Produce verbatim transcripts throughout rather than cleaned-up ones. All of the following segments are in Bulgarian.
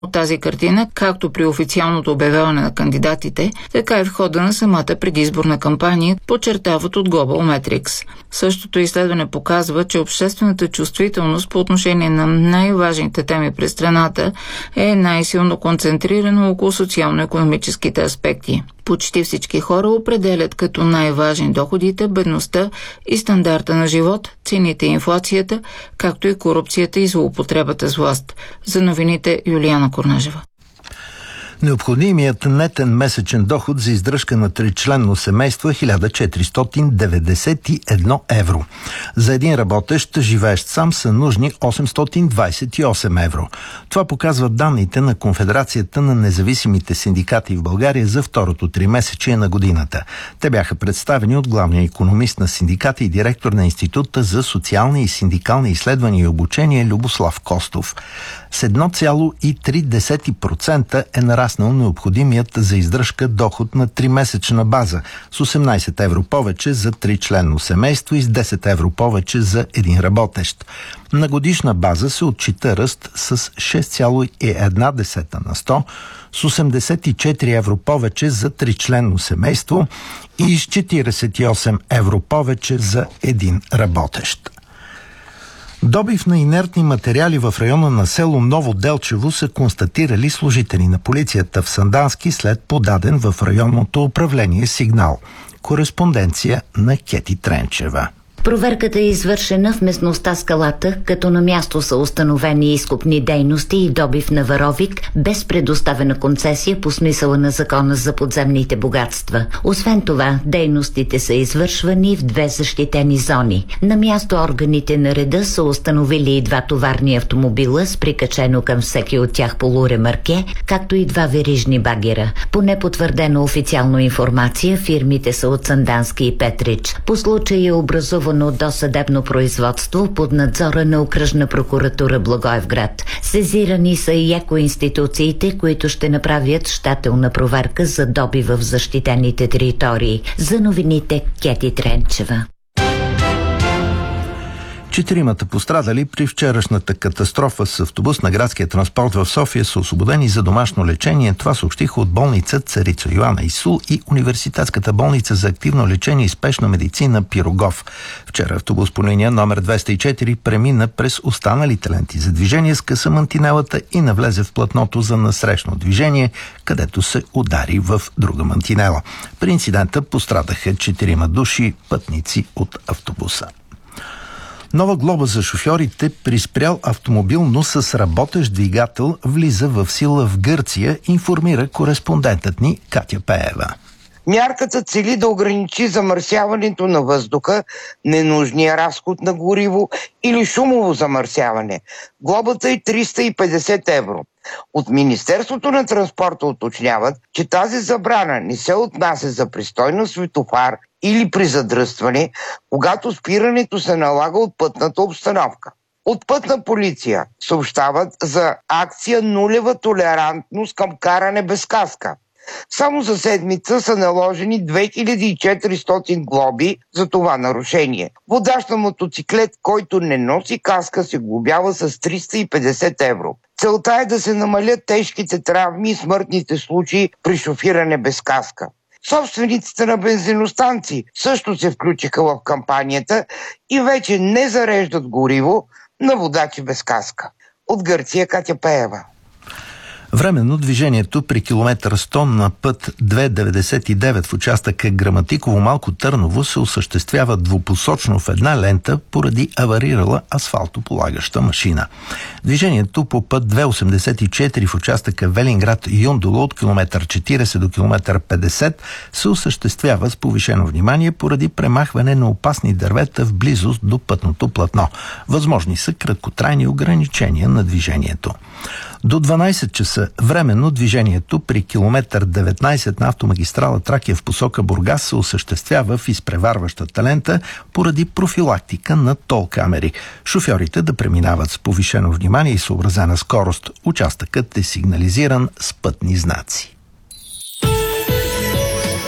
От тази картина, както при официалното обявяване на кандидатите, така и в хода на самата предизборна кампания, подчертават от Global Metrics. Същото изследване показва, че обществената чувствителност по отношение на най-важните теми през страната е най-силно концентрирана около социално-икономическите аспекти. Почти всички хора определят като най-важни доходите, бедността и стандарта на живот, цените и инфлацията, както и корупцията и злоупотребата с власт. За новините Юлиана Корнажева. Необходимият нетен месечен доход за издръжка на тричленно семейство е хиляда четиристотин деветдесет и едно евро. За един работещ, живеещ сам, са нужни осемстотин двадесет и осем евро. Това показват данните на Конфедерацията на независимите синдикати в България за второто тримесечие на годината. Те бяха представени от главния икономист на синдиката и директор на Института за социални и синдикални изследвания и обучение Любослав Костов. С едно цяло и три десети процента е нараснал необходимият за издръжка доход на тримесечна база, с осемнадесет евро повече за тричленно семейство и с десет евро повече за един работещ. На годишна база се отчита ръст с шест цяло и една десета на сто, с осемдесет и четири евро повече за тричленно семейство и с четиридесет и осем евро повече за един работещ. Добив на инертни материали в района на село Ново Делчево са констатирали служители на полицията в Сандански след подаден в районното управление сигнал. Кореспонденция на Кети Тренчева. Проверката е извършена в местността Скалата, като на място са установени изкопни дейности и добив на варовик без предоставена концесия по смисъла на Закона за подземните богатства. Освен това, дейностите са извършвани в две защитени зони. На място органите на реда са установили и два товарни автомобила с прикачено към всеки от тях полуремарке, както и два верижни багера. По непотвърдена официална информация, фирмите са от Сандански и Петрич. По случая е образувано досъдебно производство под надзора на Окръжна прокуратура Благоевград. Сезирани са и екоинституциите, които ще направят щателна проверка за добива в защитените територии. За новините Кети Тренчева. Четиримата пострадали при вчерашната катастрофа с автобус на градския транспорт в София са освободени за домашно лечение. Това съобщиха от болница Царица Йоана Исул и Университетската болница за активно лечение и спешна медицина Пирогов. Вчера автобус по линия номер двеста и четири премина през останалите ленти за движение, скъса мантинелата и навлезе в платното за насрещно движение, където се удари в друга мантинела. При инцидента пострадаха четирима души, пътници от автобуса. Нова глоба за шофьорите при спрял автомобил, но с работещ двигател, влиза в сила в Гърция, информира кореспондентът ни Катя Пеева. Мярката цели да ограничи замърсяването на въздуха, ненужния разход на гориво или шумово замърсяване. Глобата е триста и петдесет евро. От Министерството на транспорта уточняват, че тази забрана не се отнася за престой на светофар или при задръстване, когато спирането се налага от пътната обстановка. От Пътна полиция съобщават за акция нулева толерантност към каране без каска. Само за седмица са наложени две хиляди и четиристотин глоби за това нарушение. Водач на мотоциклет, който не носи каска, се глобява с триста и петдесет евро. Целта е да се намалят тежките травми и смъртните случаи при шофиране без каска. Собствениците на бензиностанции също се включиха в кампанията и вече не зареждат гориво на водачи без каска. От Гърция Катя Пеева. Временно движението при километър сто на път двеста деветдесет и девет в участъка Граматиково Малко Търново се осъществява двупосочно в една лента поради аварирала асфалтополагаща машина. Движението по път двеста осемдесет и четири в участъка Велинград Юндоло от километър четиридесет до километър петдесет се осъществява с повишено внимание поради премахване на опасни дървета в близост до пътното платно. Възможни са краткотрайни ограничения на движението. До дванадесет часа временно движението при километър деветнадесет на автомагистрала Тракия в посока Бургас се осъществява в изпреварващата лента поради профилактика на тол камери. Шофьорите да преминават с повишено внимание и съобразена скорост. Участъкът е сигнализиран с пътни знаци.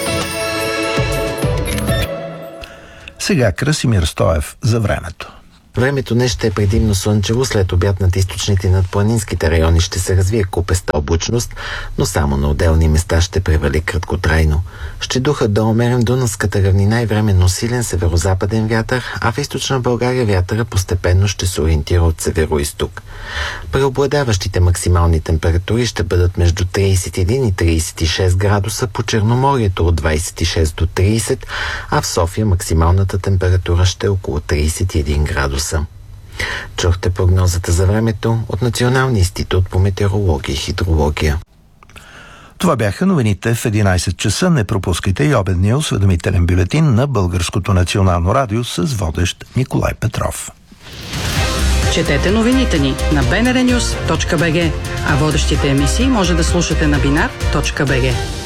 Сега Красимир Стоев за времето. Времето днес ще е предимно слънчево, след обяд над източните и над планинските райони ще се развие купеста облачност, но само на отделни места ще превали краткотрайно. Ще духа до умерен Дунавската равнина и временно силен северо-западен вятър, а в източна България вятъра постепенно ще се ориентира от северо-исток. Преобладаващите максимални температури ще бъдат между трийсет и един и трийсет и шест градуса, по Черноморието от двайсет и шест до трийсет, а в София максималната температура ще е около трийсет и един градуса. Чухте прогнозата за времето от Националния институт по метеорология и хидрология. Това бяха новините в единайсет часа. Не пропускайте и обедния осведомителен бюлетин на Българското национално радио с водещ Николай Петров. Четете новините ни на би ен ар нюз точка би джи, а водещите емисии може да слушате на бинар точка би джи.